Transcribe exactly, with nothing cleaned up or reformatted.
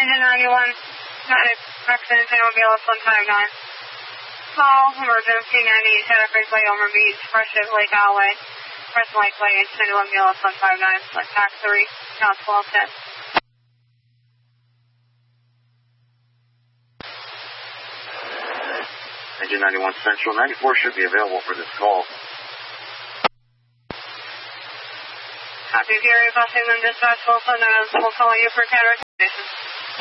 Engine ninety-one, accident in ambulance one five nine. Call emergency ninety-eight, Tenerife Way, Elmer Beach, Fresh Lake Alley, Fresh Lake Way, engine to ambulance one five nine, like tax three, count twelve ten. Engine ninety-one Central, ninety-four should be available for this call. Happy Fury, Bussing and Dispatch, Wilson, we'll call you for counter.